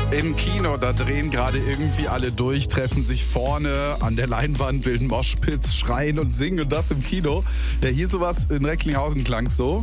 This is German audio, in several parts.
Im Kino, da drehen gerade irgendwie alle durch, treffen sich vorne an der Leinwand, bilden Moshpits, schreien und singen und das im Kino. Ja, hier sowas in Recklinghausen klang so.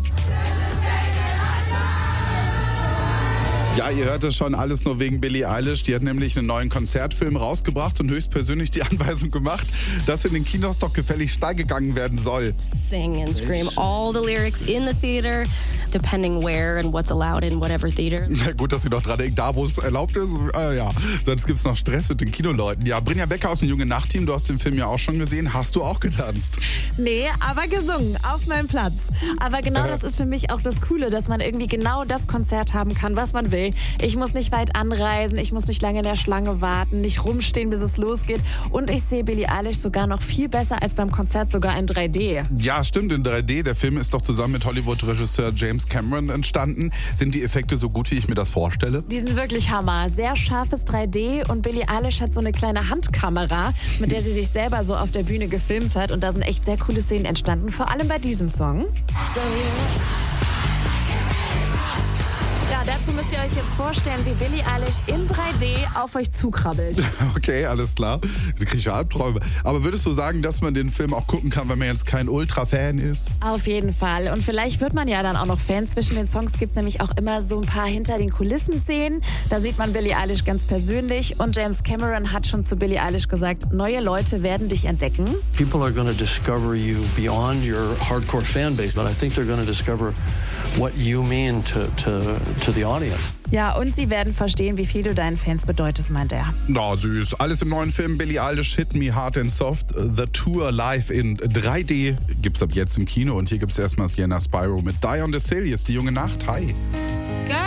Ja, ihr hört es schon, alles nur wegen Billie Eilish. Die hat nämlich einen neuen Konzertfilm rausgebracht und höchstpersönlich die Anweisung gemacht, dass in den Kinos doch gefällig steil gegangen werden soll. Sing and scream all the lyrics in the theater, depending where and what's allowed in whatever theater. Na gut, dass sie doch dran denken, da wo es erlaubt ist. Ja, sonst gibt es noch Stress mit den Kinoleuten. Ja, Brinja Becker aus dem Junge Nacht-Team, du hast den Film ja auch schon gesehen. Hast du auch getanzt? Nee, aber gesungen, auf meinem Platz. Aber genau das ist für mich auch das Coole, dass man irgendwie genau das Konzert haben kann, was man will. Ich muss nicht weit anreisen, ich muss nicht lange in der Schlange warten, nicht rumstehen, bis es losgeht. Und ich sehe Billie Eilish sogar noch viel besser als beim Konzert, sogar in 3D. Ja, stimmt, in 3D. Der Film ist doch zusammen mit Hollywood-Regisseur James Cameron entstanden. Sind die Effekte so gut, wie ich mir das vorstelle? Die sind wirklich Hammer. Sehr scharfes 3D und Billie Eilish hat so eine kleine Handkamera, mit der sie sich selber so auf der Bühne gefilmt hat. Und da sind echt sehr coole Szenen entstanden, vor allem bei diesem Song. Ja, dazu müsst ihr euch jetzt vorstellen, wie Billie Eilish in 3D auf euch zukrabbelt. Okay, alles klar. Sie kriegt ja Albträume. Aber würdest du sagen, dass man den Film auch gucken kann, wenn man jetzt kein Ultra-Fan ist? Auf jeden Fall. Und vielleicht wird man ja dann auch noch Fan. Zwischen den Songs gibt es nämlich auch immer so ein paar Hinter-den-Kulissen-Szenen. Da sieht man Billie Eilish ganz persönlich. Und James Cameron hat schon zu Billie Eilish gesagt, neue Leute werden dich entdecken. People are going to discover you beyond your hardcore fanbase, but I think they're going to discover what you mean to the audience. Ja, und sie werden verstehen, wie viel du deinen Fans bedeutest, meint er. Na, süß. Alles im neuen Film Billie Eilish, Hit Me Hard and Soft, The Tour live in 3D. Gibt's ab jetzt im Kino. Und hier gibt's erstmal Sienna Spyro mit Die on the Hill. Hier ist die Junge Nacht. Hi.